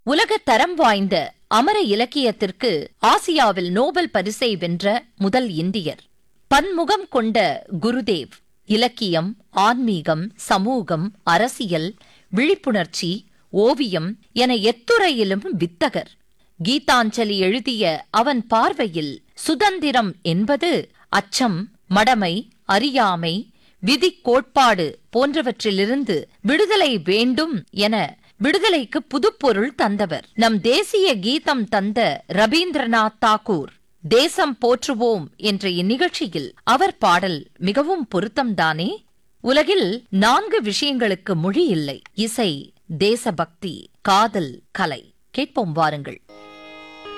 உலக தரம் வாய்ந்த அமர இலக்கியத்திற்கு ஆசியாவில் நோபல் பரிசை வென்ற முதல் இந்தியர். பன்முகம் கொண்ட குருதேவ் இலக்கியம், ஆன்மீகம், சமூகம், அரசியல், விழிப்புணர்ச்சி, ஓவியம் என எத்துறையிலும் வித்தகர். கீதாஞ்சலி எழுதிய அவன் பார்வையில் சுதந்திரம் என்பது அச்சம், மடமை, அறியாமை, விதிக் கோட்பாடு போன்றவற்றிலிருந்து விடுதலை வேண்டும் என விடுதலைக்கு புதுப்பொருள் தந்தவர். நம் தேசிய கீதம் தந்த ரபீந்திரநாத் தாகூர். தேசம் போற்றுவோம் என்ற இந்நிகழ்ச்சியில் அவர் பாடல் மிகவும் பொருத்தம்தானே? உலகில் 4 விஷயங்களுக்கு மொழி இல்லை: இசை, தேசபக்தி, காதல், கலை. கேட்போம் வாருங்கள்.